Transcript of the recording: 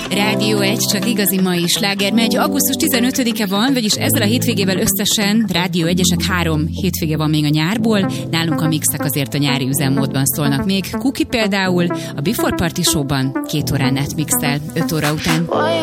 Rádió 1, csak igazi mai sláger megy. Augusztus 15-e van, vagyis ezzel a hétvégével összesen Rádió 1-esek 3 hétvége van még a nyárból. Nálunk a mixek azért a nyári üzemmódban szólnak még. Kuki például a Before Party Show-ban 2 órán át mixel 5 óra után.